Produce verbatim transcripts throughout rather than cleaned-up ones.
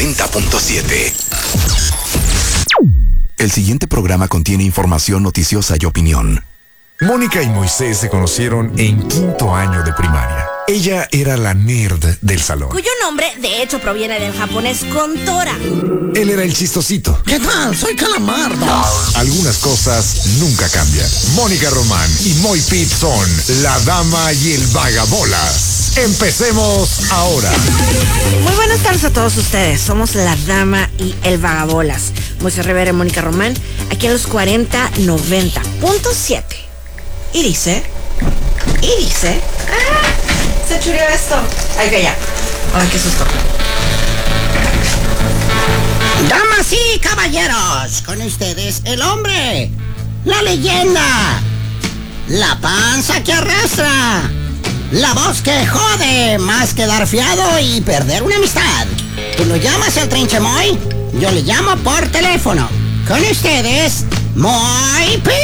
noventa punto siete. El siguiente programa contiene información noticiosa y opinión. Mónica y Moisés se conocieron en quinto año de primaria. Ella era la nerd del salón. Cuyo nombre, de hecho, proviene del japonés Kontora. Él era el chistosito. ¿Qué tal? Soy Calamardo. Algunas cosas nunca cambian. Mónica Román y Moy Pitt son la dama y el vagabolas. Empecemos ahora. Muy buenas tardes a todos ustedes. Somos la dama y el vagabolas. Moisés Rivera y Mónica Román, aquí en los cuarenta noventa punto siete. Y dice, y dice, ¡ah! Se churió esto. Ay, que ya. Ay, qué susto. Damas y caballeros, con ustedes el hombre, la leyenda, la panza que arrastra, la voz que jode más que dar fiado y perder una amistad. Tú lo llamas el trinchemoy, yo le llamo por teléfono. Con ustedes, Moy Pitt.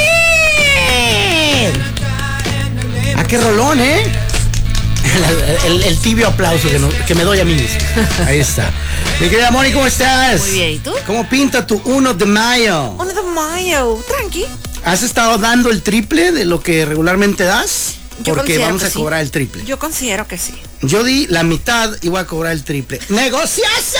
Ah, qué rolón, ¿eh? El, el, el tibio aplauso que, no, que me doy a mí mismo. Ahí está. Mi querida Moni, ¿cómo estás? Muy bien, ¿y tú? ¿Cómo pinta tu uno de mayo? uno de mayo, tranqui. ¿Has estado dando el triple de lo que regularmente das? Yo Porque vamos a sí. cobrar el triple. Yo considero que sí. Yo di la mitad y voy a cobrar el triple. ¡Negociazo!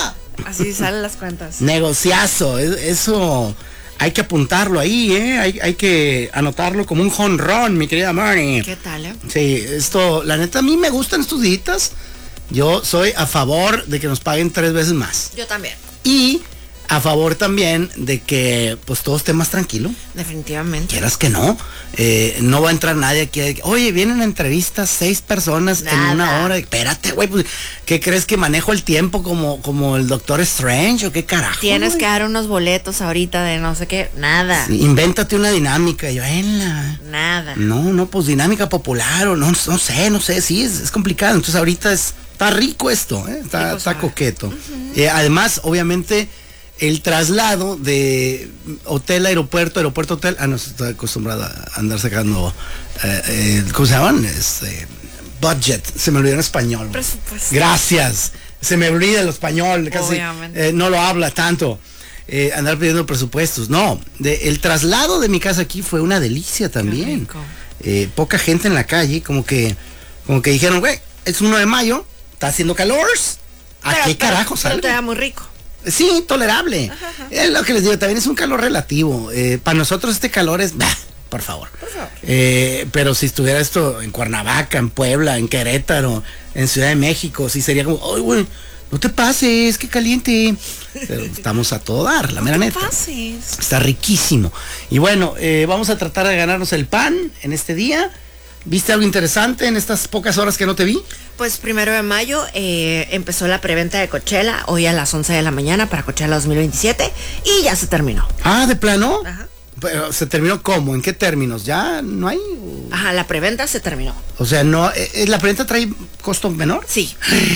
Así salen las cuentas. Negociazo, eso hay que apuntarlo ahí, ¿eh? Hay, hay que anotarlo como un jonrón, mi querida Moni. ¿Qué tal, eh? Sí, esto, la neta, a mí me gustan estos días. Yo soy a favor de que nos paguen tres veces más. Yo también. Y a favor también de que pues todo esté más tranquilo. Definitivamente. Quieras que no. Eh, no va a entrar nadie aquí. Oye, vienen entrevistas seis personas Nada. en una hora. Espérate, güey, pues, ¿qué crees que manejo el tiempo como, como el Doctor Strange o qué carajo? Tienes güey? que dar unos boletos ahorita de no sé qué. Nada. Sí, invéntate una dinámica. Yo, en la... Nada. No, no, pues dinámica popular o no, no sé, no sé, sí, es, es complicado. Entonces ahorita es, está rico esto, ¿eh? Está, Sí, pues, está a ver. coqueto. Uh-huh. Eh, además, obviamente, el traslado de hotel, aeropuerto, aeropuerto, hotel. Ah, no, estoy acostumbrado a andar sacando, eh, eh, ¿cómo se llaman? Este, budget, se me olvidó en español. Presupuesto. Gracias, se me olvida el español, casi Obviamente. eh, no lo habla tanto. Eh, andar pidiendo presupuestos. No, de, el traslado de mi casa aquí fue una delicia también. rico. Eh, poca gente en la calle, como que, como que dijeron, güey, es uno de mayo, está haciendo calor. ¿A Pero- qué pero- carajo pero salgo? te da muy rico. Sí, tolerable. Ajá, ajá. Es lo que les digo, también es un calor relativo. Eh, para nosotros este calor es, bah, por favor. Por favor. Eh, pero si estuviera esto en Cuernavaca, en Puebla, en Querétaro, en Ciudad de México, sí sería como, ay, güey, no te pases, qué caliente. Pero estamos a todo dar, la mera No te neta. pases. Está riquísimo. Y bueno, eh, vamos a tratar de ganarnos el pan en este día. ¿Viste algo interesante en estas pocas horas que no te vi? Pues primero de mayo eh, empezó la preventa de Coachella, hoy a las once de la mañana para Coachella dos mil veintisiete y ya se terminó. Ah, ¿de plano? Ajá. Pero se terminó ¿cómo? ¿En qué términos? ¿Ya no hay? O, Ajá, la preventa se terminó. o sea, no, eh, ¿la preventa trae costo menor? Sí.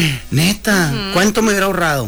Neta, Ujú. ¿cuánto me hubiera ahorrado?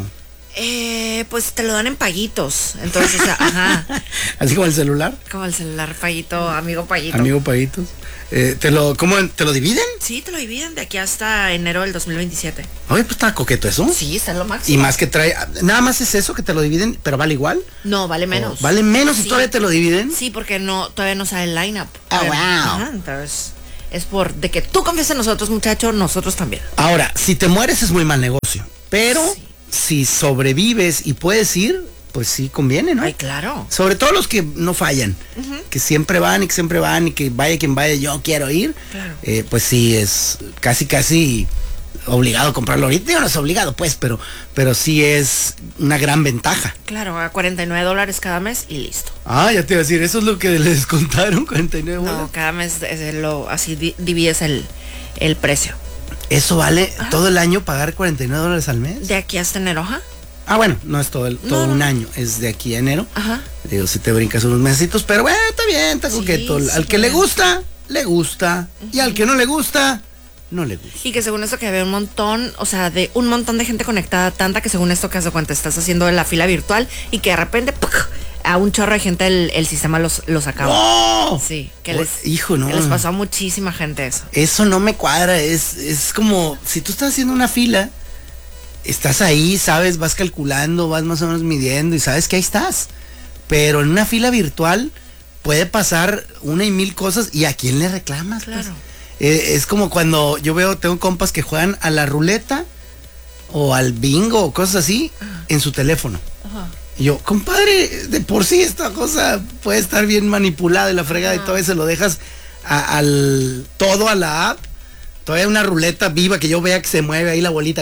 Eh, pues te lo dan en paguitos. Entonces, o sea, ajá. Así como el celular, Como el celular paguito, amigo paguito. amigo paguitos. Eh, ¿te lo, cómo, te lo dividen? Sí, te lo dividen de aquí hasta enero del dos mil veintisiete. Oye, pues está coqueto eso. Sí, está en lo máximo. Y más que trae, nada más es eso que te lo dividen, pero vale igual. No, vale menos. Oh, ¿Vale menos Sí. y todavía te lo dividen? Sí, porque no, todavía no sale el lineup. Ah, Pero- wow. Ajá, entonces, es por de que tú confíes en nosotros, muchacho, nosotros también. Ahora, si te mueres es muy mal negocio, pero Sí. si sobrevives y puedes ir, pues sí conviene, ¿no? Ay, claro. Sobre todo los que no fallan, Ujú. que siempre van y que siempre van y que vaya quien vaya, yo quiero ir, Claro. eh, pues sí es casi casi obligado a comprarlo ahorita. Digo, no es obligado pues, pero, pero sí es una gran ventaja. Claro, a cuarenta y nueve dólares cada mes y listo. Ah, ya te iba a decir, eso es lo que les contaron, cuarenta y nueve No, bolas. cada mes es lo, así di- divides el, el precio. Eso vale Ajá. todo el año pagar cuarenta y nueve dólares al mes. De aquí hasta enero, ajá. Ah, bueno, no es todo, el, todo No, no, un no. año, es de aquí a enero. Ajá. Digo, si te brincas unos mesecitos, pero bueno, está bien, está Sí, coqueto. sí, Al que le bien. gusta, le gusta. Y al que no le gusta, no le gusta. Y que según esto que había un montón, o sea, de un montón de gente conectada, tanta que según esto que hace cuenta estás haciendo la fila virtual y que de repente ¡puc! A un chorro de gente el, el sistema los, los acaba. ¡Oh! Sí, que Oh, les, hijo, no. que les pasó a muchísima gente eso. Eso no me cuadra, es, es como si tú estás haciendo una fila estás ahí, sabes, vas calculando, vas más o menos midiendo y sabes que ahí estás. Pero en una fila virtual puede pasar una y mil cosas y a quién le reclamas. Claro. Pues? Eh, es como cuando yo veo, tengo compas que juegan a la ruleta o al bingo o cosas así Ajá. en su teléfono. Ajá. Y yo, compadre, de por sí esta cosa puede estar bien manipulada y la fregada Ajá. y todo eso lo dejas a, al todo a la app. Todavía una ruleta viva que yo vea que se mueve ahí la bolita.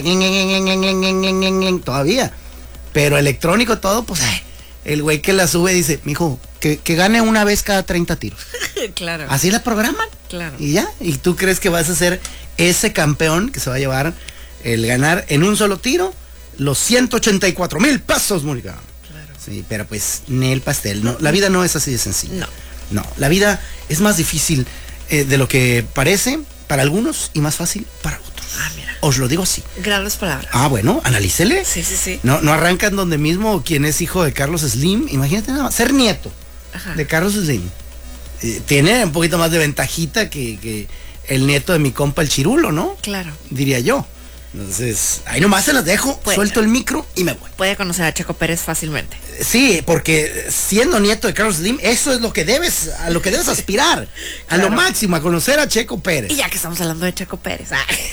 Todavía. Pero electrónico todo, pues ay, el güey que la sube dice, mijo, que, que gane una vez cada treinta tiros. Claro. Así la programan. Claro. Y ya. Y tú crees que vas a ser ese campeón que se va a llevar el ganar en un solo tiro los ciento ochenta y cuatro mil pesos, Mónica. Claro. Sí, pero pues ni el pastel. No, la vida no es así de sencilla. No. No, la vida es más difícil eh, de lo que parece para algunos y más fácil para otros. Ah, mira. Os lo digo así. Grandes palabras. Ah, bueno, analícele. Sí, sí, sí. No, no arrancan donde mismo quien es hijo de Carlos Slim. Imagínate nada más, ser nieto Ajá. de Carlos Slim. Eh, tiene un poquito más de ventajita que, que el nieto de mi compa el Chirulo, ¿no? Claro. Diría yo. Entonces, ahí nomás se las dejo, Puede, suelto el micro y me voy. Puede conocer a Checo Pérez fácilmente. Sí, porque siendo nieto de Carlos Slim, eso es lo que debes, a lo que debes aspirar, claro. a lo máximo, a conocer a Checo Pérez. Y ya que estamos hablando de Checo Pérez,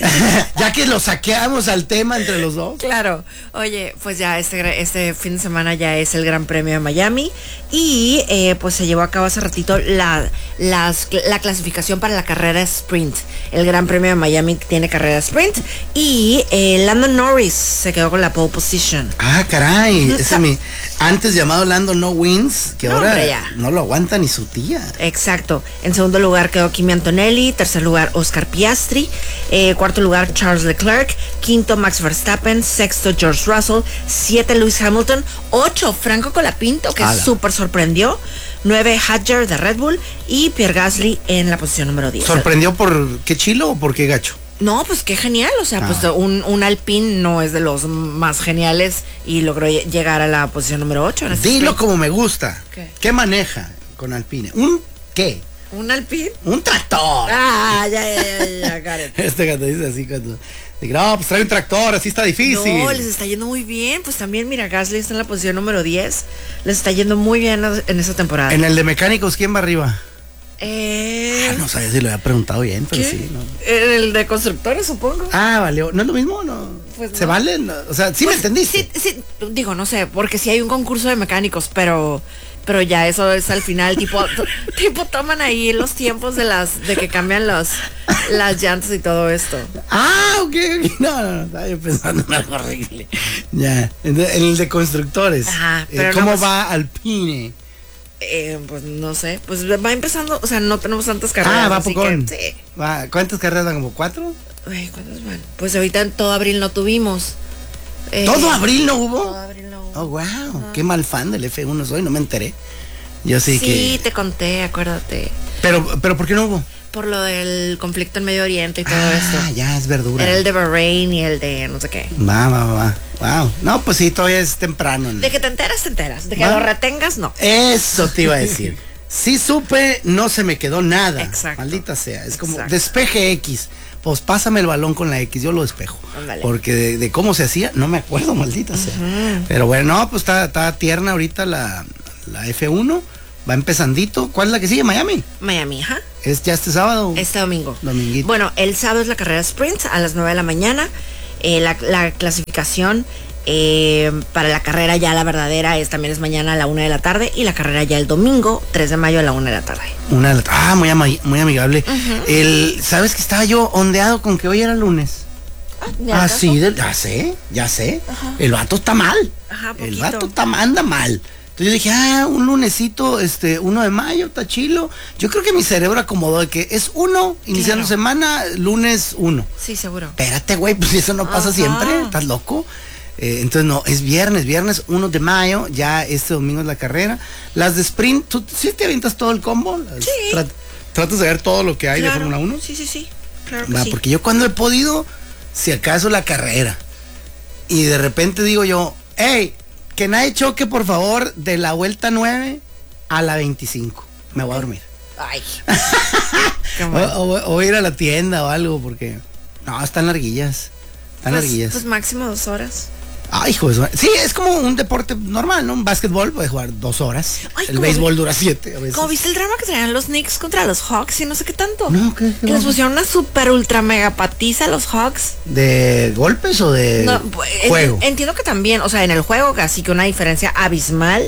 ya que lo saqueamos al tema entre los dos. Claro, oye, pues ya este, este fin de semana ya es el Gran Premio de Miami y eh, pues se llevó a cabo hace ratito la, las, la clasificación para la carrera sprint. El Gran Premio de Miami tiene carrera sprint y eh, Lando Norris se quedó con la pole position. Ah, caray, ese mi antes llamado Lando No Wins, que no, ahora hombre, no lo aguanta ni su tía. Exacto. En segundo lugar quedó Kimi Antonelli, tercer lugar Oscar Piastri, eh, cuarto lugar Charles Leclerc, quinto Max Verstappen, sexto George Russell, siete Lewis Hamilton, ocho Franco Colapinto, que súper sorprendió, nueve Hadjar de Red Bull y Pierre Gasly en la posición número diez. ¿Sorprendió por qué chilo o por qué gacho? No, pues qué genial, o sea, ah. pues un, un Alpine no es de los más geniales y logró llegar a la posición número ocho. En este Dilo como me gusta. ¿Qué? ¿Qué maneja con Alpine? ¿Un qué? ¿Un Alpine? Un tractor. Ah, ya, ya, ya, ya, ya. Este gato dice así cuando... No, pues trae un tractor, así está difícil. No, les está yendo muy bien. Pues también, mira, Gasly está en la posición número diez. Les está yendo muy bien en esa temporada. En el de mecánicos, ¿quién va arriba? Eh... Ah, no sabía si lo había preguntado bien, pero ¿Qué? sí. ¿no? El de constructores, supongo. Ah, vale. ¿No es lo mismo? ¿No? Pues ¿Se no. vale? No. O sea, ¿sí pues, me entendiste? Sí, sí, digo, no sé, porque sí hay un concurso de mecánicos, pero pero ya eso es al final, tipo, tipo toman ahí los tiempos de las, de que cambian los, las llantas y todo esto. Ah, ok, ok. No, no, no, estaba yo pensando en algo horrible. Ya, en el de constructores. Ajá, pero eh, ¿Cómo no, va Alpine? Eh, pues no sé, pues va empezando, o sea, no tenemos tantas carreras. Ah, va así pocón. que, sí. Va, ¿cuántas carreras van? ¿Como cuatro? Ay, ¿cuántas van? Pues ahorita en todo abril no tuvimos. Eh, ¿Todo abril no hubo? Todo abril no hubo. Oh, wow, ah. qué mal fan del F uno soy, no me enteré. Yo sí, sí que... Sí, te conté, acuérdate. Pero, pero ¿por qué no hubo? Por lo del conflicto en Medio Oriente y todo ah, esto. Ah, ya, es verdura. Era el de Bahrein y el de no sé qué. Va, va, va. Wow. No, pues sí, todavía es temprano, ¿no? De que te enteras, te enteras. De que ¿Va? lo retengas, no. Eso te iba a decir. Sí supe, no se me quedó nada. Exacto. Maldita sea. Es como Exacto. despeje X. Pues pásame el balón con la X, yo lo despejo. Ándale. Porque de, de cómo se hacía, no me acuerdo, maldita sea. Uh-huh. Pero bueno, no, pues está, está tierna ahorita la, la F uno. Va empezandito. ¿Cuál es la que sigue? Miami. Miami, ajá. ¿Es ya este sábado? Este domingo. Dominguito. Bueno, el sábado es la carrera sprint a las nueve de la mañana. Eh, la, la clasificación eh, para la carrera ya la verdadera es también es mañana a la una de la tarde y la carrera ya el domingo, tres de mayo a la una de la tarde. Una de la tarde. Ah, muy, ama- muy amigable. Uh-huh. El, ¿sabes que estaba yo ondeado con que hoy era lunes? Ah, Ah, sí, de, ya sé, ya sé. Ajá. El vato está mal. Ajá, El poquito. vato está, anda mal. Entonces yo dije, ah, un lunesito, este, uno de mayo, está chilo. Yo creo que mi cerebro acomodó de que es uno, iniciando Claro. semana, lunes uno. Sí, seguro. Espérate, güey, pues eso no pasa Ajá. siempre, ¿estás loco? Eh, entonces no, es viernes, viernes uno de mayo, ya este domingo es la carrera. Las de sprint, ¿tú sí te avientas todo el combo? Las- Sí. tra- ¿Tratas de ver todo lo que hay Claro. de Fórmula uno? Sí, sí, sí. Claro que Va, sí. porque yo cuando he podido, si acaso la carrera. Y de repente digo yo, hey, que nadie choque por favor de la vuelta nueve a la veinticinco. Me voy a dormir. Ay. Qué O, mal. o- o ir a la tienda o algo, porque no, están larguillas. Están Pues, larguillas. pues máximo dos horas. Ay, hijo de su- Sí, es como un deporte normal, ¿no? Un básquetbol puede jugar dos horas. Ay, el ¿cómo béisbol vi- dura siete a veces. ¿Cómo viste el drama que traían los Knicks contra los Hawks y no sé qué tanto? No, ¿qué? qué Que les pasó? pusieron una super ultra mega patiza a los Hawks. ¿De golpes o de No, pues, juego? en- entiendo que también, o sea, en el juego casi que una diferencia abismal.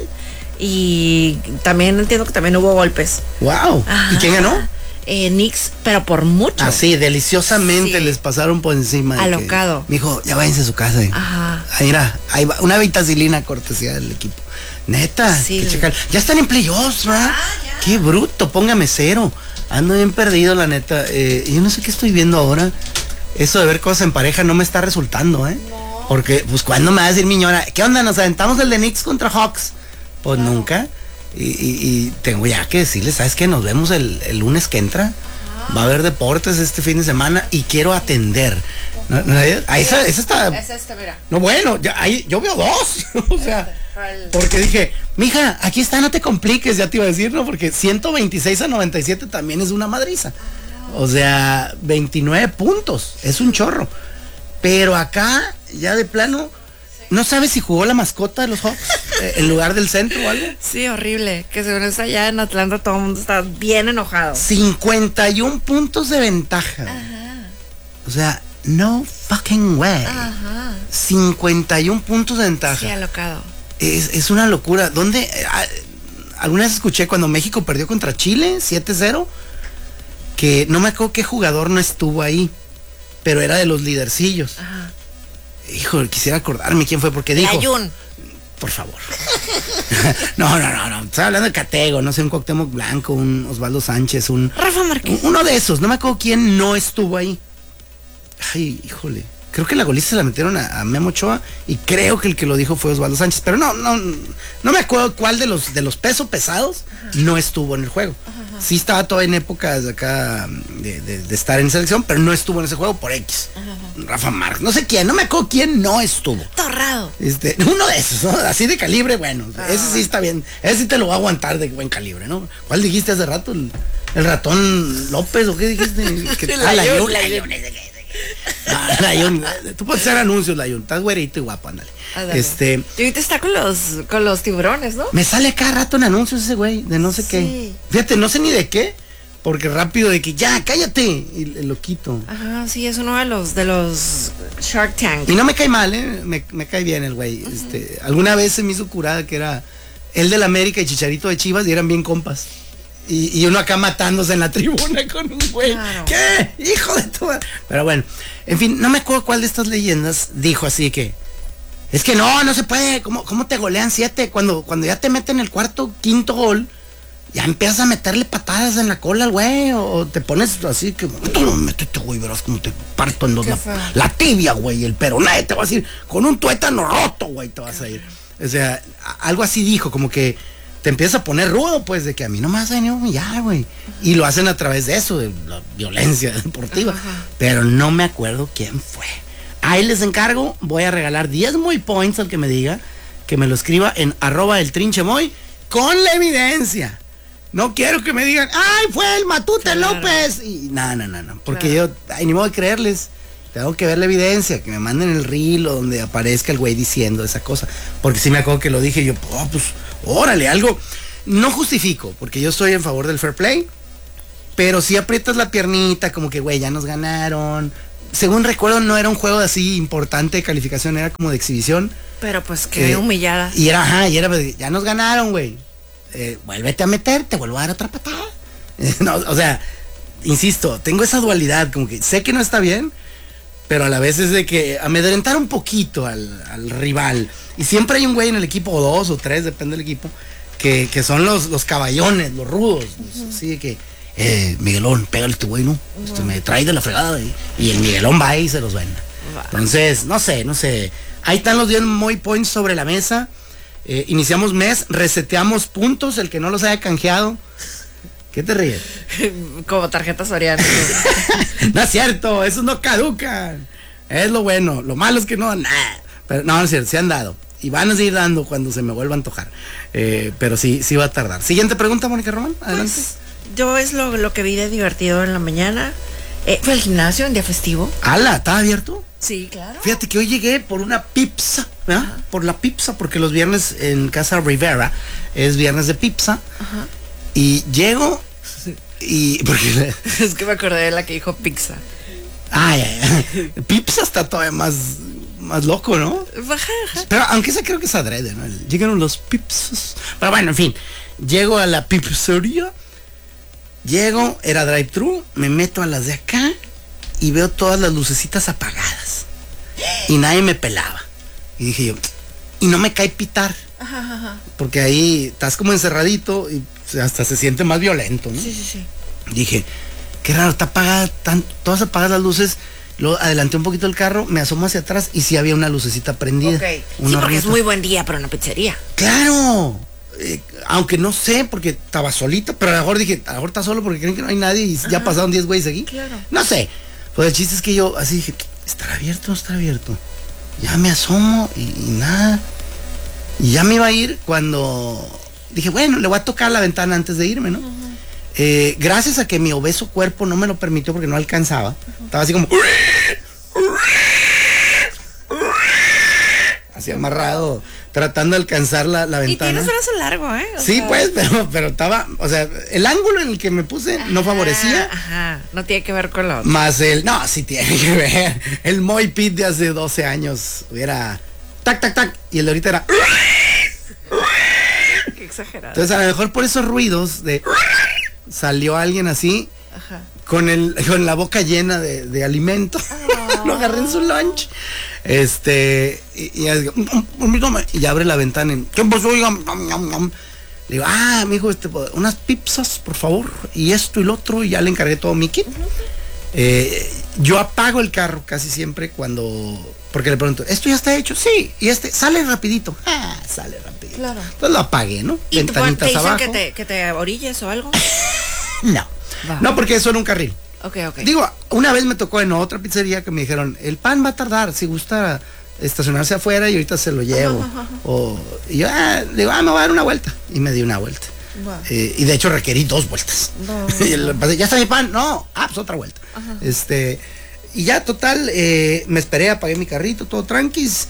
Y también entiendo que también hubo golpes. Wow. ¿Y quién ganó? Eh, Knicks, pero por mucho. Así, deliciosamente Sí. les pasaron por encima. de que, Alocado. Mijo, ya váyanse a su casa. eh. Ajá. Ahí mira, ahí va, una vitacilina cortesía del equipo. Neta, Sí. que checar. Ya están en playoffs, ¿verdad? Qué bruto, póngame cero. Ando bien perdido, la neta. Eh, yo no sé qué estoy viendo ahora. Eso de ver cosas en pareja no me está resultando, ¿eh? Porque, pues, ¿cuándo me va a decir mi ñora? ¿Qué onda? ¿Nos aventamos el de Knicks contra Hawks? Pues nunca. Y, y- y tengo ya que decirles, ¿sabes qué? Nos vemos el, el lunes que entra. Va a haber deportes este fin de semana y quiero atender. ¿No, no, ah, esa, esa está. Es este, mira. No, bueno, ya, ahí, yo veo dos. O sea, porque dije, mija, aquí está, no te compliques, ya te iba a decir, ¿no? Porque ciento veintiséis a noventa y siete también es una madriza. O sea, veintinueve puntos, es un chorro. Pero acá, ya de plano, ¿no sabes si jugó la mascota de los Hawks eh, en lugar del centro o algo? Sí, horrible. Que según eso allá en Atlanta todo el mundo está bien enojado. cincuenta y uno puntos de ventaja. O sea, no fucking way. Ajá. cincuenta y uno puntos de ventaja. Sí, alocado. Es, es una locura. ¿Dónde? eh, ah, alguna vez escuché cuando México perdió contra Chile siete cero, que no me acuerdo qué jugador no estuvo ahí, pero era de los lidercillos. Ajá. Hijo, quisiera acordarme quién fue, porque dijo... Ayun. Por favor. no, no, no, no. Estaba hablando de Catego, no sé, un Cuauhtémoc Blanco, un Osvaldo Sánchez, un... Rafa Márquez. Uno de esos, no me acuerdo quién no estuvo ahí. Ay, híjole. Creo que la golista se la metieron a, a Memo Ochoa y creo que el que lo dijo fue Osvaldo Sánchez. Pero no, no, no me acuerdo cuál de los de los pesos pesados no estuvo en el juego. Sí estaba todo en épocas de acá de, de- de estar en selección, pero no estuvo en ese juego por X. Rafa Márquez, no sé quién, no me acuerdo quién no estuvo. Torrado. Este, uno de esos, ¿no? Así de calibre, bueno, ese sí está bien, ese sí te lo va a aguantar de buen calibre, ¿no? ¿Cuál dijiste hace rato? ¿El, el ratón López o qué dijiste? Que- El ah, la Layún, Yun, la Yun, ese que- ese que- Ah, la Yun, tú puedes hacer anuncios, la Yun, estás güerito y guapo, ándale. Ándale. Este, Y ahorita está con los, con los tiburones, ¿no? me sale cada rato en anuncios ese güey, de no sé qué. Sí. Fíjate, no sé ni de qué, porque rápido de que ya, cállate, y lo quito. Ajá, sí, es uno de los de los Shark Tank. Y no me cae mal, ¿eh? Me, me cae bien el güey. Este, alguna vez se me hizo curada que era él del América y Chicharito de Chivas y eran bien compas. Y, y uno acá matándose en la tribuna con un güey. Claro. ¿Qué? Hijo de tu... Pero bueno, en fin, no me acuerdo cuál de estas leyendas dijo así que... Es que no, no se puede. ¿Cómo, cómo te golean siete? Cuando, cuando ya te meten el cuarto, quinto gol, ya empiezas a meterle patadas en la cola al güey. O, o te pones así que... Métete, güey, verás cómo te parto en dos. Qué La, feo. la tibia, güey, el peroné, te vas a ir con un tuétano roto, güey, te vas a ir. O sea, a- algo así dijo, como que te empiezas a poner rudo, pues, de que a mí no me vas a venir a humillar, güey. Y lo hacen a través de eso, de la violencia deportiva. Ajá. Pero no me acuerdo quién fue. Ahí les encargo, voy a regalar diez Moy Points al que me diga, que me lo escriba en arroba el trinche Moy con la evidencia. No quiero que me digan, ay, fue el Matute Claro. López. Y no, no, no, no. Porque Claro. yo, ay, ni modo de creerles. Tengo que ver la evidencia, que me manden el reel o donde aparezca el güey diciendo esa cosa. Porque sí me acuerdo que lo dije y yo, oh, pues, órale, algo. No justifico, porque yo estoy en favor del fair play. Pero si aprietas la piernita, como que, güey, ya nos ganaron. Según recuerdo, no era un juego así importante de calificación, era como de exhibición. Pero pues quedé Eh, humillada. Y era, ajá, y era, pues, ya nos ganaron, güey. Eh, vuélvete a meter, te vuelvo a dar otra patada. No, o sea, insisto, tengo esa dualidad, como que sé que no está bien, pero a la vez es de que amedrentar un poquito al, al rival. Y siempre hay un güey en el equipo, o dos o tres, depende del equipo, que, que son los, los caballones, los rudos. Los- así de que, eh, Miguelón, pégale tu güey, ¿no? Este, me trae de la fregada. Y, y el Miguelón va ahí y se los vende. Va. Entonces, no sé, no sé. Ahí están los diez Moy Points sobre la mesa. Eh, iniciamos mes, reseteamos puntos, el que no los haya canjeado. ¿Qué te ríes? Como tarjeta Soriana. No es cierto, esos no caducan. Es lo bueno. Lo malo es que no, nada. Pero no, no es cierto, se han dado. Y van a seguir dando cuando se me vuelva a antojar. Eh, pero sí, sí va a tardar. Siguiente pregunta, Mónica Román. Adelante. Pues, yo es lo, lo que vi de divertido en la mañana. Eh, ¿Fue al gimnasio en día festivo? ¡Hala! ¿Estaba abierto? Sí, claro. Fíjate que hoy llegué por una pizza, ¿verdad? Ajá. Por la pizza, porque los viernes en Casa Rivera es viernes de pizza. Ajá. Y llego y... porque es que me acordé de la que dijo pizza. Ay, ay, ay. Pizza está todavía más, más loco, ¿no? Ajá, ajá. Pero aunque esa creo que es adrede, ¿no? Llegaron los pizzas. Pero bueno, en fin. Llego a la pizzería. Llego, era drive-thru. Me meto a las de acá. Y veo todas las lucecitas apagadas. Y nadie me pelaba. Y dije yo, y no me cae pitar. Ajá, ajá. Porque ahí estás como encerradito y hasta se siente más violento, ¿no? Sí, sí, sí. Dije, qué raro, está apagada, tan, todas apagadas las luces. Luego adelanté un poquito el carro, me asomo hacia atrás y sí había una lucecita prendida. Okay. Sí, porque es muy buen día para una pizzería. ¡Claro! Eh, aunque no sé, porque estaba solita, pero a lo mejor dije, a lo mejor está solo porque creen que no hay nadie y ajá, ya pasaron diez güeyes aquí. Claro. No sé. Pues el chiste es que yo así dije, ¿estará abierto o no estará abierto? Ya me asomo y, y nada. Y ya me iba a ir cuando dije, bueno, le voy a tocar la ventana antes de irme, ¿no? Uh-huh. Eh, gracias a que mi obeso cuerpo no me lo permitió porque no alcanzaba. Uh-huh. Estaba así como... así amarrado, tratando de alcanzar la, la ventana. Y tienes brazo largo, ¿eh? O sí, sea... pues, pero, pero estaba, o sea, el ángulo en el que me puse ajá, no favorecía. Ajá, no tiene que ver con lo otro. Más el, no, sí tiene que ver. El Moy Pit de hace doce años hubiera tac, tac, tac, y el de ahorita era... Qué exagerado. Entonces, a lo mejor por esos ruidos de... salió alguien así, ajá, con el con la boca llena de, de alimento. Oh. Lo agarré en su lunch. Este, y, y, y, y abre la ventana y, ¿qué pasó? Le digo, ah, mijo, este, unas pizzas, por favor, y esto y lo otro, y ya le encargué todo mi kit. Uh-huh. Eh, yo apago el carro casi siempre cuando, porque le pregunto, ¿esto ya está hecho? Sí, y este, sale rapidito. Ah, sale rapidito. Claro. Entonces lo apagué, ¿no? ¿Y Ventanitas te, te dicen abajo. Que te, que te orilles o algo? No, va. No, porque eso era un carril. Ok, ok. Digo, una vez me tocó en otra pizzería que me dijeron, el pan va a tardar, si gusta estacionarse afuera y ahorita se lo llevo. Ajá, ajá. O, y yo, ah, digo, ah, me voy a dar una vuelta. Y me di una vuelta. Wow. Eh, y de hecho requerí dos vueltas. Wow. Y ya está mi pan, no, ah, pues otra vuelta. Ajá. Este, y ya total, eh, me esperé, apagué mi carrito, todo tranquis.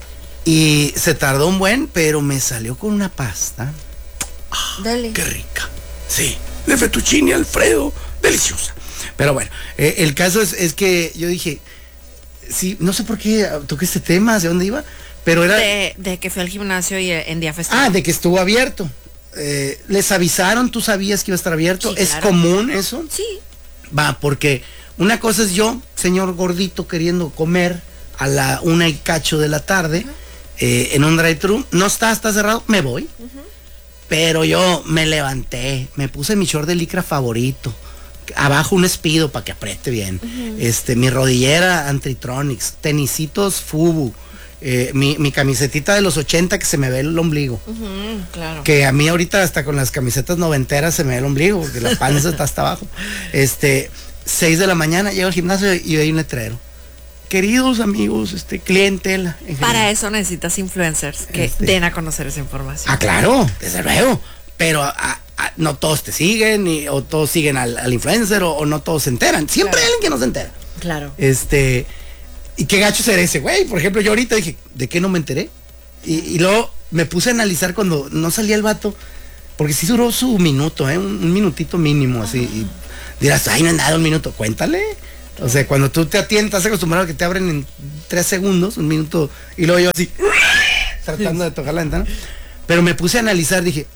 Y se tardó un buen, pero me salió con una pasta. Ah, dale. Qué rica. Sí, de fettuccine Alfredo, deliciosa. Pero bueno, eh, el caso es, es que yo dije, sí, no sé por qué toqué este tema, hacia dónde iba, pero era... De, de que fue al gimnasio y en día festivo. Ah, de que estuvo abierto. Eh, ¿Les avisaron? ¿Tú sabías que iba a estar abierto? Sí, ¿es claro. común eso? Sí. Va, porque una cosa es yo, señor gordito, queriendo comer a la una y cacho de la tarde, uh-huh, eh, en un drive-thru, no está, está cerrado, me voy. Uh-huh. Pero yo me levanté, me puse mi short de licra favorito, abajo un espido para que apriete bien, uh-huh, este, mi rodillera Antitronics, tenisitos Fubu, eh, mi, mi camisetita de los ochenta que se me ve el ombligo. Uh-huh, claro. Que a mí ahorita hasta con las camisetas noventeras se me ve el ombligo, porque la panza está hasta abajo. Este, seis de la mañana llego al gimnasio y hay un letrero. Queridos amigos, este, clientela. Para eso necesitas influencers que este, den a conocer esa información. Ah, claro, desde luego. Pero a, a, no todos te siguen, y, o todos siguen al, al influencer, o, o no todos se enteran. Siempre claro, hay alguien que no se entera. Claro. Este, y qué gacho ser ese, güey. Por ejemplo, yo ahorita dije, ¿de qué no me enteré? Y, y luego me puse a analizar cuando no salía el vato, porque sí duró su minuto, ¿eh? Un, un minutito mínimo, así. Y dirás, ay, no es nada, un minuto. Cuéntale. O sea, cuando tú te atiendes, estás acostumbrado a que te abren en tres segundos, un minuto, y luego yo así, tratando de tocar la ventana. Pero me puse a analizar, dije,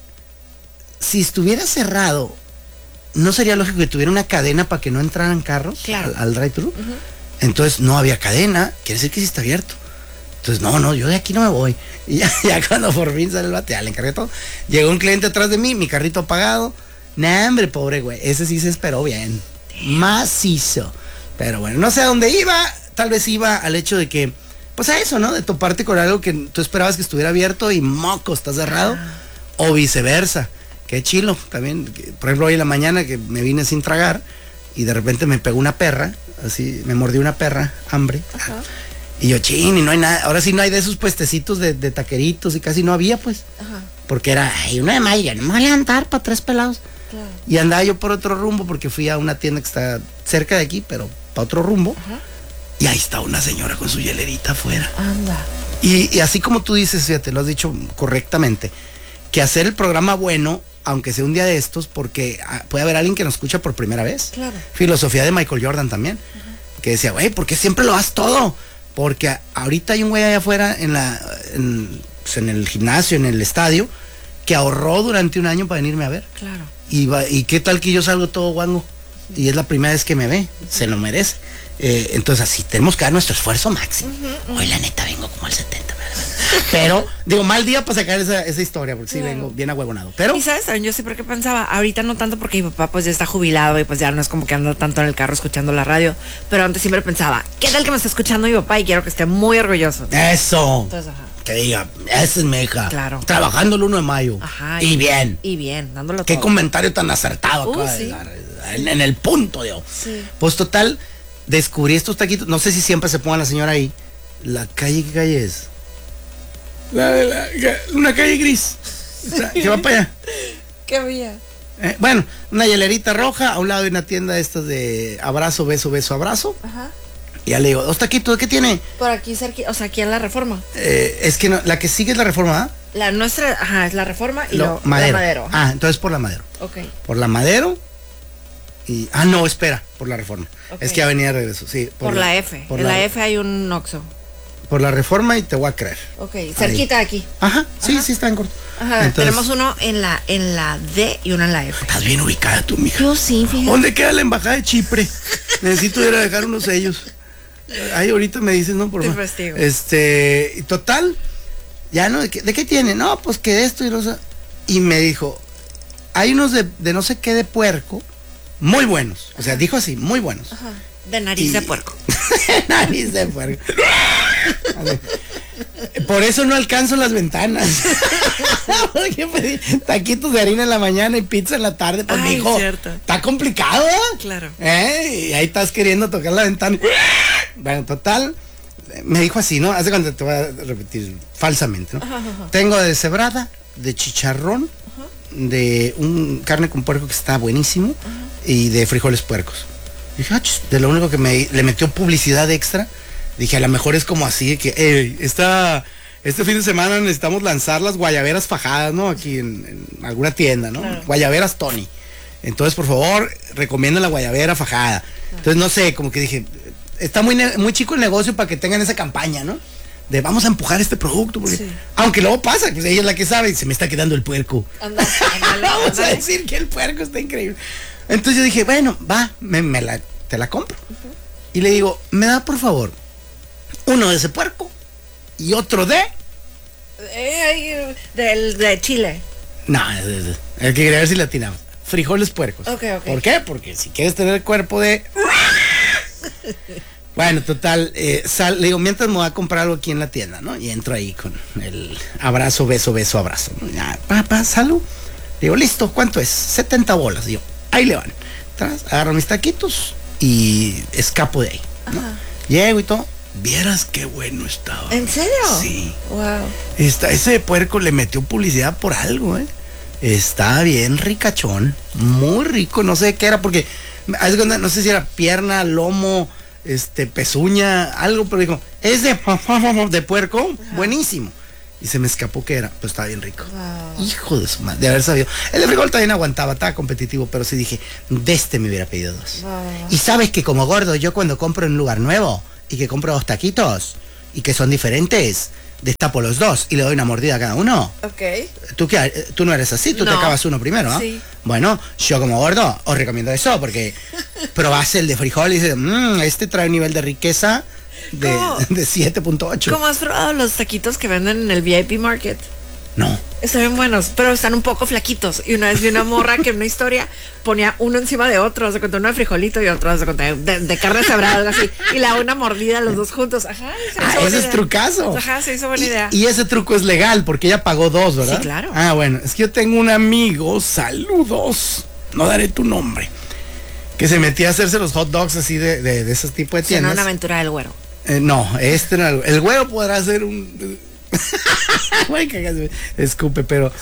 si estuviera cerrado, ¿no sería lógico que tuviera una cadena para que no entraran carros claro, al, al drive-thru? Uh-huh. Entonces no había cadena, quiere decir que sí está abierto. Entonces, no, no, yo de aquí no me voy. Y ya, ya cuando por fin sale el bate, ya le encargué todo. Llegó un cliente atrás de mí, mi carrito apagado. Nah, hombre, pobre güey, ese sí se esperó bien. Damn. Macizo. Pero bueno, no sé a dónde iba, tal vez iba al hecho de que, pues a eso, ¿no? De toparte con algo que tú esperabas que estuviera abierto y moco, está cerrado, ah, o viceversa. Qué chilo, también, que, por ejemplo, hoy en la mañana que me vine sin tragar y de repente me pegó una perra, así, me mordió una perra, hambre. Ajá. Y yo, chin, y no hay nada, ahora sí no hay de esos puestecitos de, de taqueritos y casi no había, pues. Ajá. Porque era, ay, una de mayo, no me voy a levantar para tres pelados. Claro. Y andaba yo por otro rumbo porque fui a una tienda que está cerca de aquí, pero para otro rumbo. Ajá. Y ahí está una señora con su hielerita afuera. Anda. Y, y así como tú dices, fíjate, lo has dicho correctamente, que hacer el programa bueno, aunque sea un día de estos, porque puede haber alguien que nos escucha por primera vez. Claro. Filosofía de Michael Jordan también. Uh-huh. Que decía, güey, ¿por qué siempre lo das todo? Porque a, ahorita hay un güey allá afuera en la en, pues en el gimnasio, en el estadio, que ahorró durante un año para venirme a ver. Claro. Y, va, y qué tal que yo salgo todo guango. Y es la primera vez que me ve, se lo merece. Eh, entonces así, tenemos que dar nuestro esfuerzo máximo. Uh-huh, uh-huh. Hoy la neta vengo como al setenta, ¿verdad? Pero, digo, mal día para sacar esa, esa historia, porque claro. Sí vengo bien ahuevonado. Pero. Y sabes, yo siempre que pensaba, ahorita no tanto porque mi papá pues ya está jubilado y pues ya no es como que anda tanto en el carro escuchando la radio. Pero antes siempre pensaba, ¿qué tal que me está escuchando mi papá? Y quiero que esté muy orgulloso. Eso. Entonces, ajá. Que diga, esa es mi hija. Claro. Trabajando el uno de mayo. Ajá. Y, y bien. Y bien, dándolo Qué todo. comentario tan acertado uh, acaba sí. de dar. En, en el punto, digo. Sí. Pues total, descubrí estos taquitos. No sé si siempre se ponga la señora ahí. La calle, ¿qué calle es? La de la, una calle gris. ¿Qué va para allá? ¿Qué había? Eh, bueno, una hielerita roja. A un lado hay una tienda de estas de abrazo, beso, beso, abrazo. Ajá. Y ya le digo, dos taquitos, ¿qué tiene? Por aquí cerca, o sea, aquí en la Reforma. Eh, es que no, la que sigue es la Reforma, ¿ah? La nuestra, ajá, es la Reforma y Lo, lo, Madero. la Madero. Ajá. Ah, entonces por la Madero. Ok. Por la Madero y... Ah, no, espera, por la Reforma. Okay. Es que ya venía de regreso, sí. Por, por la, la F. Por en la, la F hay un Oxxo. Por la Reforma y te voy a creer. Ok, cerquita de aquí. Ajá, sí, Ajá. sí está en corto. Ajá, entonces, tenemos uno en la, en la D y uno en la F. Estás bien ubicada tú, mija. Yo sí, fíjate. ¿Dónde queda la embajada de Chipre? Necesito ir a dejar unos sellos. Ahí ahorita me dices, no, por favor. Este, total, ya no, ¿de qué, ¿de qué tiene? No, pues que esto y los... Y me dijo, hay unos de, de no sé qué de puerco, muy buenos. O sea, dijo así, muy buenos. Ajá. De nariz y... de puerco. Nariz de puerco. Por eso no alcanzo las ventanas. Porque pedí taquitos de harina en la mañana y pizza en la tarde. Pues Ay, dijo, cierto. está complicado, ¿eh? Claro. ¿Eh? Y ahí estás queriendo tocar la ventana. Bueno, total, me dijo así, ¿no? Hace cuando te voy a repetir falsamente, ¿no? Ajá, ajá. Tengo de cebrada, de chicharrón, ajá. de un carne con puerco que está buenísimo, ajá. y de frijoles puercos. Dije, ah, chis, de lo único que me le metió publicidad extra. Dije, a lo mejor es como así, que hey, esta, este fin de semana necesitamos lanzar las guayaberas fajadas, ¿no? Aquí en, en alguna tienda, ¿no? Claro. Guayaberas Tony. Entonces, por favor, recomiendo la guayabera fajada. Claro. Entonces, no sé, como que dije, está muy, muy chico el negocio para que tengan esa campaña, ¿no? De vamos a empujar este producto, porque, sí. aunque luego pasa, pues ella es la que sabe, y se me está quedando el puerco. Anda, andale, vamos andale. a decir que el puerco está increíble. Entonces yo dije, bueno, va, me, me la, te la compro. Uh-huh. Y le digo, me da por favor uno de ese puerco y otro de eh, del de Chile. No, el que quería ver si la atinamos. Frijoles puercos. Okay, okay. ¿Por qué? Porque si quieres tener el cuerpo de bueno, total, eh, sal, le digo, mientras me voy a comprar algo aquí en la tienda, ¿no? Y entro ahí con el abrazo, beso, beso, abrazo, ¿no? Ya, papá, salud. Le digo, listo, ¿cuánto es? setenta bolas. Digo, ahí le van. Tras, agarro mis taquitos y escapo de ahí, ¿no? Ajá. Llego y todo. Vieras qué bueno estaba. ¿En serio? Sí. Wow. Está, ese puerco le metió publicidad por algo, ¿eh? Está bien ricachón, muy rico, no sé qué era, porque no sé si era pierna, lomo, este, pezuña, algo, pero dijo, es de, de puerco, ajá. buenísimo. Y se me escapó que era, pues estaba bien rico. Wow. Hijo de su madre, de haber sabido. El de frijol también aguantaba, estaba competitivo, pero sí dije, de este me hubiera pedido dos. Wow. Y sabes que como gordo, yo cuando compro en un lugar nuevo y que compro dos taquitos y que son diferentes, destapo los dos y le doy una mordida a cada uno. Ok. ¿Tú qué? Tú no eres así, tú no. te acabas uno primero, ¿no? Sí. Bueno, yo como gordo os recomiendo eso, porque probás el de frijol y dices, mmm, este trae un nivel de riqueza de, de siete punto ocho. ¿Cómo has probado los taquitos que venden en el V I P Market? No. Están bien buenos, pero están un poco flaquitos. Y una vez vi una morra que en una historia ponía uno encima de otro, se contó uno de frijolito y otro se contó de, de carne cebrada, algo así. Y le da una mordida a los dos juntos. Ajá, ah, ese es idea. trucazo. Ajá, se hizo buena y, idea. Y ese truco es legal, porque ella pagó dos, ¿verdad? Sí, claro. Ah, bueno, es que yo tengo un amigo, saludos, no daré tu nombre, que se metía a hacerse los hot dogs así de, de, de esos tipos de tiendas. Una aventura del güero. Eh, no, este no, el güero podrá ser un... Escupe, pero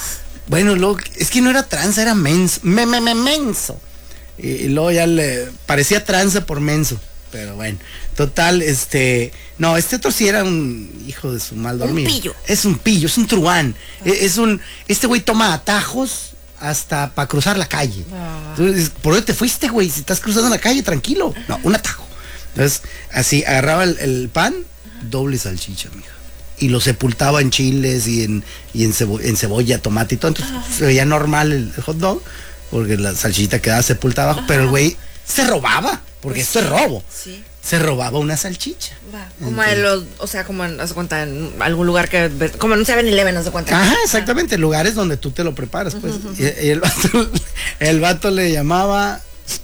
Bueno, luego, es que no era tranza, era menso. Me, me, me, menso. Y, y luego ya le parecía tranza por menso. Pero bueno, total, este... No, este otro sí era un hijo de su mal dormir. Un pillo. Es un pillo, es un truán. Ah. Es, es un... Este güey toma atajos hasta para cruzar la calle. Ah. Entonces, ¿por qué te fuiste, güey? Si estás cruzando la calle, tranquilo. No, un atajo. Entonces, así, agarraba el, el pan, doble salchicha, mija. Y lo sepultaba en chiles y en, y en, cebo, en cebolla, tomate y todo. Entonces, ah. se veía normal el, el hot dog, porque la salchichita quedaba sepultada abajo, ah. pero el güey se robaba, porque pues esto sí, es robo. Sí. Se robaba una salchicha. Va, como en los, o sea, como en, haz cuenta, en algún lugar que, como en un seven eleven, haz de cuenta. Ajá, exactamente, ah. lugares donde tú te lo preparas, pues. Uh-huh. y, y el vato, el vato le llamaba,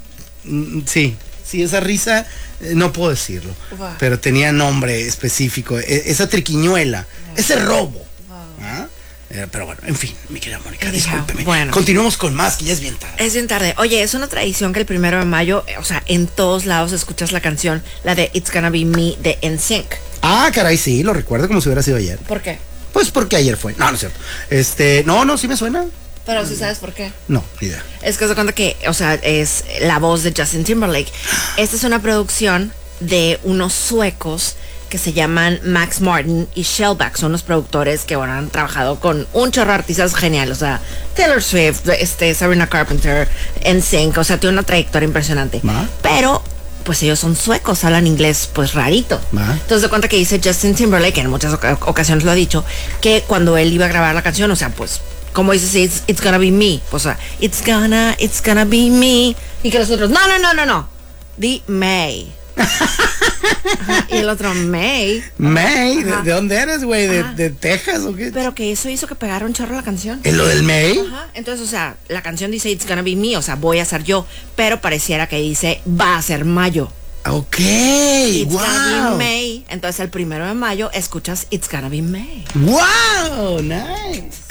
sí, sí, esa risa, no puedo decirlo, va. Pero tenía nombre específico, esa triquiñuela, va. Ese robo. ¿Ah? Pero bueno, en fin, mi querida Mónica, discúlpeme. Bueno. Continuemos con más, que ya es bien tarde. Es bien tarde. Oye, es una tradición que el primero de mayo, o sea, en todos lados escuchas la canción, la de It's Gonna Be Me de N Sync. Ah, caray, sí, lo recuerdo como si hubiera sido ayer. ¿Por qué? Pues porque ayer fue. No, no es cierto. Este, no, no, sí me suena. Pero sí sabes por qué. No, ni idea. Es que se cuenta que, o sea, es la voz de Justin Timberlake. Esta es una producción de unos suecos que se llaman Max Martin y Shellback. Son los productores que, bueno, han trabajado con un chorro de artistas geniales. O sea, Taylor Swift, este, Sabrina Carpenter, N Sync. O sea, tiene una trayectoria impresionante. ¿Ma? Pero, pues ellos son suecos, hablan inglés, pues rarito. ¿Ma? Entonces, de cuenta que dice Justin Timberlake, que en muchas ocasiones lo ha dicho, que cuando él iba a grabar la canción, o sea, pues, como dice, it's, it's gonna be me. O sea, it's gonna, it's gonna be me. Y que los otros, no, no, no, no, no. Di May. Ajá, y el otro May. May, ¿de, ¿de dónde eres, güey? ¿De, ¿De Texas o qué? Pero que eso hizo que pegara un chorro la canción. ¿En lo del May? Ajá. Entonces, o sea, la canción dice It's gonna be me, o sea, voy a ser yo, pero pareciera que dice va a ser mayo. Ok, It's wow. gonna be May. Entonces el primero de mayo escuchas It's gonna be May. Wow, nice.